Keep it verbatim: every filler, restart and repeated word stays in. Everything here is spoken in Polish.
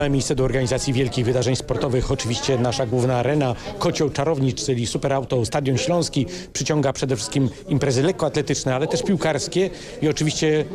Miejsce do organizacji wielkich wydarzeń sportowych. Oczywiście nasza główna arena, Kocioł Czarownicz, czyli Superauto Stadion Śląski, przyciąga przede wszystkim imprezy lekkoatletyczne, ale też piłkarskie i oczywiście